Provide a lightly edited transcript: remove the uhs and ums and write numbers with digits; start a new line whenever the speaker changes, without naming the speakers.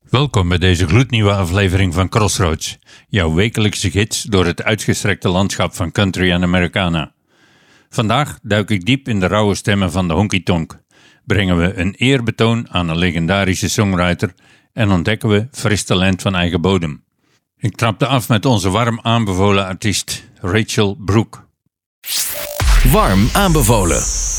Welkom bij deze gloednieuwe aflevering van Crossroads, jouw wekelijkse gids door het uitgestrekte landschap van country en Americana. Vandaag duik ik diep in de rauwe stemmen van de honky-tonk, brengen we een eerbetoon aan een legendarische songwriter en ontdekken we fris talent van eigen bodem. Ik trapte af met onze warm aanbevolen artiest Rachel Brooke.
Warm aanbevolen.